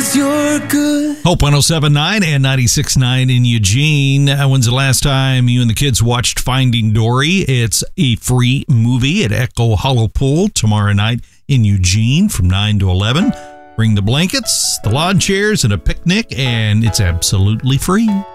you're good. Hope 107.9 and 96.9 in Eugene. When's the last time you and the kids watched Finding Dory? It's a free movie at Echo Hollow Pool tomorrow night in Eugene from 9 to 11. Bring the blankets, the lawn chairs, and a picnic, and it's absolutely free.